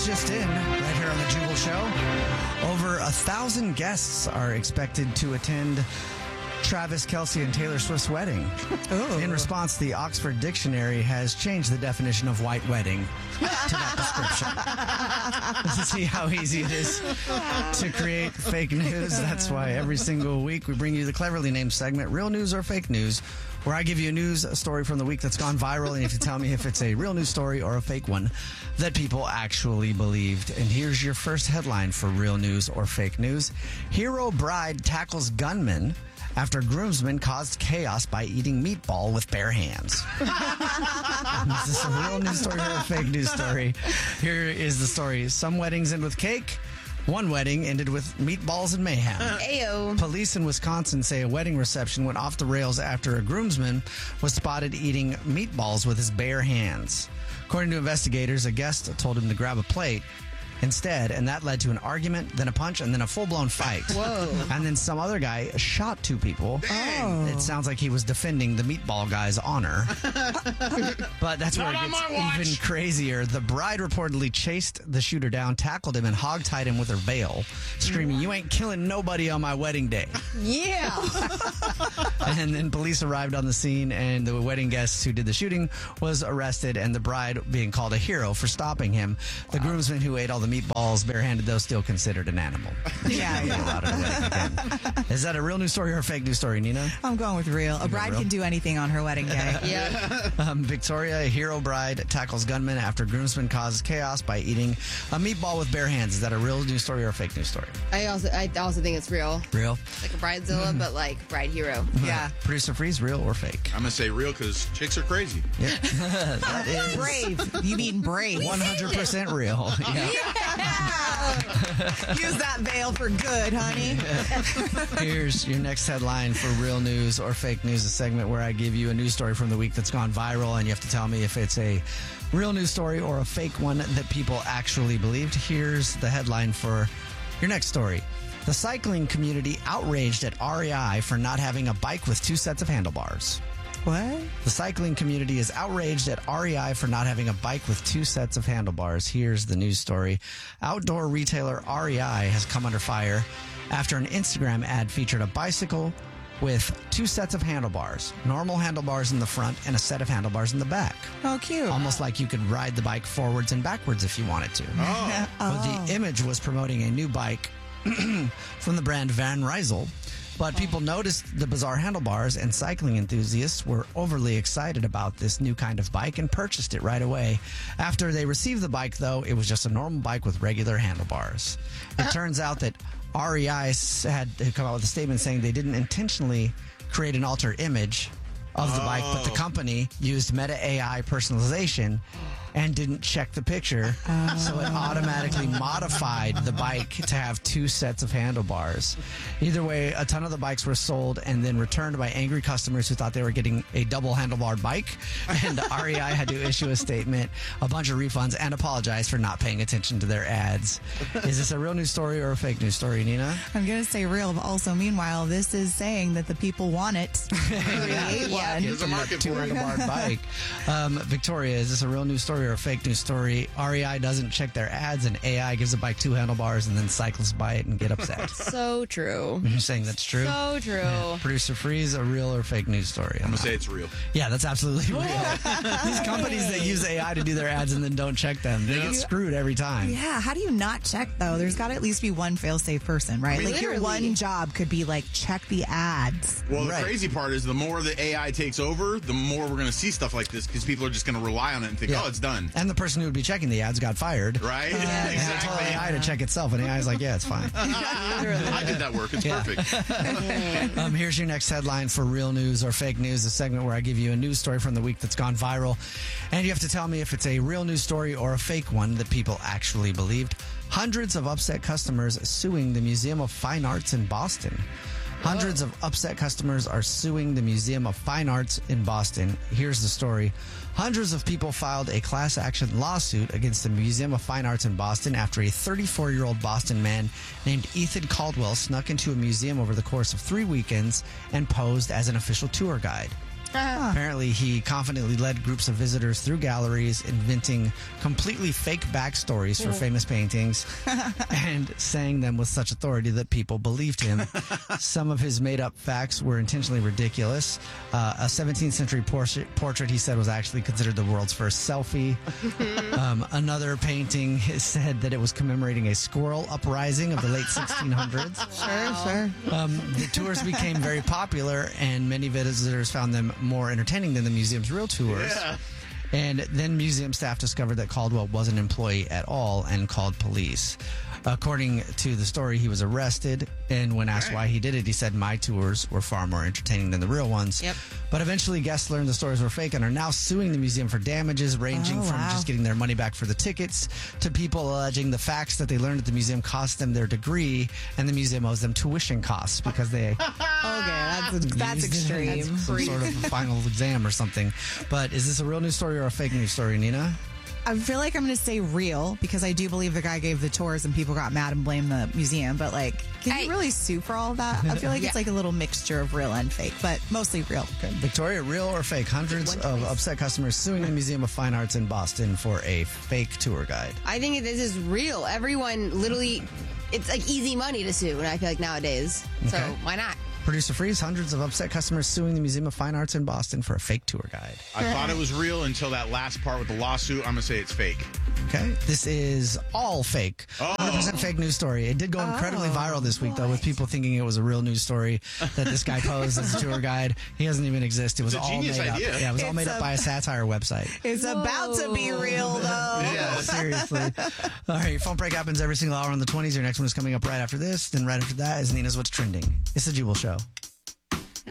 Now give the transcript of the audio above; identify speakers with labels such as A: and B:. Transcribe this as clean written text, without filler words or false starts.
A: just in, right here on the Jubal Show. Over 1,000 guests are expected to attend Travis Kelce and Taylor Swift's wedding.
B: Oh.
A: In response, the Oxford Dictionary has changed the definition of white wedding to that description. To see how easy it is to create fake news. That's why every single week we bring you the cleverly named segment, Real News or Fake News, where I give you a news story from the week that's gone viral, and you have to tell me if it's a real news story or a fake one that people actually believed. And here's your first headline for Real News or Fake News. Hero bride tackles gunman after groomsmen caused chaos by eating meatball with bare hands. Is this a real news story or a fake news story? Here is the story. Some weddings end with cake. One wedding ended with meatballs and mayhem.
B: Ayo.
A: Police in Wisconsin say a wedding reception went off the rails after a groomsman was spotted eating meatballs with his bare hands. According to investigators, a guest told him to grab a plate instead, and that led to an argument, then a punch, and then a full-blown fight.
B: Whoa.
A: And then some other guy shot two people.
B: Oh.
A: It sounds like he was defending the meatball guy's honor. But that's where it gets even crazier. The bride reportedly chased the shooter down, tackled him, and hogtied him with her veil, screaming, "You ain't killing nobody on my wedding day."
B: Yeah.
A: And then police arrived on the scene, and the wedding guest who did the shooting was arrested, and the bride being called a hero for stopping him. The groomsman who ate all the meatballs barehanded, though, still considered an animal.
B: Yeah.
A: Allowed at a wedding again. Is that a real news story or a fake news story, Nina?
C: I'm going with real. A bride
A: real?
C: can do anything on her wedding day.
B: Yeah.
A: Victoria, a hero bride, tackles gunman after groomsman causes chaos by eating a meatball with bare hands. Is that a real news story or a fake news story?
B: I also think it's real.
A: Real?
B: Like a bridezilla, but like bride hero.
C: Yeah.
A: Producer Freeze, real or fake?
D: I'm going to say real because chicks are crazy.
A: Yeah. That is
C: Brave. You mean brave.
A: 100% real. Yeah.
C: Use that veil for good, honey.
A: Here's your next headline for Real News or Fake News, a segment where I give you a news story from the week that's gone viral, and you have to tell me if it's a real news story or a fake one that people actually believed. Here's the headline for your next story. The cycling community outraged at REI for not having a bike with two sets of handlebars.
C: What?
A: The cycling community is outraged at REI for not having a bike with two sets of handlebars. Here's the news story. Outdoor retailer REI has come under fire after an Instagram ad featured a bicycle with two sets of handlebars, normal handlebars in the front and a set of handlebars in the back.
C: Oh, cute.
A: Almost like you could ride the bike forwards and backwards if you wanted to. But the image was promoting a new bike from the brand Van Rysel. But people noticed the bizarre handlebars, and cycling enthusiasts were overly excited about this new kind of bike and purchased it right away. After they received the bike, though, it was just a normal bike with regular handlebars. It turns out that REI had come out with a statement saying they didn't intentionally create an altered image of the bike, but the company used Meta AI personalization and didn't check the picture, so it automatically modified the bike to have two sets of handlebars. Either way, a ton of the bikes were sold and then returned by angry customers who thought they were getting a double handlebar bike, and REI had to issue a statement, a bunch of refunds, and apologize for not paying attention to their ads. Is this a real news story or a fake news story, Nina?
C: I'm going to say real, but also, meanwhile, this is saying that the people want it. Create one.
D: There's a market
A: Two
D: for it.
A: handlebar bike. Victoria, is this a real news story or a fake news story? REI doesn't check their ads, and AI gives a bike two handlebars, and then cyclists buy it and get upset.
B: So true.
A: You're saying that's true?
B: So true.
A: Yeah. Producer Freeze, a real or fake news story?
D: I'm going to say it's real.
A: Yeah, that's absolutely real. These companies that use AI to do their ads and then don't check them, they get screwed every time.
C: Yeah, how do you not check, though? There's got to at least be one fail-safe person, right?
D: I mean,
C: like, your
B: literally.
C: one job could be, like, check the ads.
D: Well, the
A: Right.
D: crazy part is the more the AI takes over, the more we're going to see stuff like this because people are just going to rely on it and think,
A: Yeah.
D: oh, it's done.
A: And the person who would be checking the ads got fired.
D: Right?
A: And they told
D: Exactly.
A: AI to check itself, and AI is like, yeah, it's fine.
D: I did that work. It's perfect.
A: Here's your next headline for Real News or Fake News, a segment where I give you a news story from the week that's gone viral, and you have to tell me if it's a real news story or a fake one that people actually believed. Hundreds of upset customers suing the Museum of Fine Arts in Boston. Hundreds of upset customers are suing the Museum of Fine Arts in Boston. Here's the story. Hundreds of people filed a class action lawsuit against the Museum of Fine Arts in Boston after a 34-year-old Boston man named Ethan Caldwell snuck into a museum over the course of 3 weekends and posed as an official tour guide. Apparently, he confidently led groups of visitors through galleries, inventing completely fake backstories for famous paintings and saying them with such authority that people believed him. Some of his made-up facts were intentionally ridiculous. A 17th century portrait, he said, was actually considered the world's first selfie. Another painting said that it was commemorating a squirrel uprising of the late 1600s.
C: Sure.
A: The tours became very popular, and many visitors found them more entertaining than the museum's real tours.
D: Yeah.
A: And then museum staff discovered that Caldwell wasn't an employee at all and called police. According to the story, he was arrested, and when asked why he did it, he said, "My tours were far more entertaining than the real ones."
B: Yep.
A: But eventually, guests learned the stories were fake and are now suing the museum for damages ranging from just getting their money back for the tickets to people alleging the facts that they learned at the museum cost them their degree, and the museum owes them tuition costs because they
C: That's extreme.
A: some sort of final exam or something. But is this a real news story or a fake news story, Nina?
C: I feel like I'm going to say real because I do believe the guy gave the tours and people got mad and blamed the museum. But like, can you really sue for all of that? I feel like it's like a little mixture of real and fake, but mostly real.
A: Okay. Victoria, real or fake? Hundreds of upset customers suing the Museum of Fine Arts in Boston for a fake tour guide.
B: I think this is real. Everyone literally, it's like easy money to sue, and I feel like nowadays. So why not?
A: Producer Freeze, hundreds of upset customers suing the Museum of Fine Arts in Boston for a fake tour guide.
D: I thought it was real until that last part with the lawsuit. I'm going to say it's fake.
A: Okay. This is all fake. 100% fake news story. It did go incredibly viral this week, though, with people thinking it was a real news story that this guy posed as a tour guide. He doesn't even exist. It was
D: It's a
A: all
D: genius
A: made
D: idea.
A: up. Yeah, it was all made up by a satire website.
C: It's about to be real, though.
A: Yeah, seriously. All right, your phone break happens every single hour on the 20s. Your next one is coming up right after this. Then right after that is Nina's What's Trending. It's the Jubal Show.